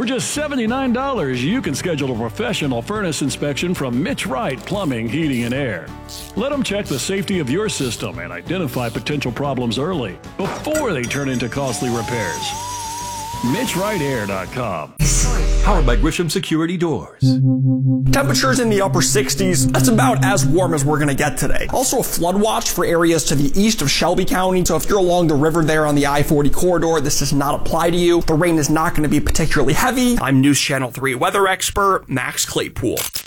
For just $79, you can schedule a professional furnace inspection from Mitch Wright Plumbing, Heating, and Air. Let them check the safety of your system and identify potential problems early, before they turn into costly repairs. MitchWrightAir.com. Powered by Grisham Security Doors. Temperatures in the upper 60s. That's about as warm as we're going to get today. Also a flood watch for areas to the east of Shelby County. So if you're along the river there on the I-40 corridor, this does not apply to you. The rain is not going to be particularly heavy. I'm News Channel 3 weather expert Max Claypool.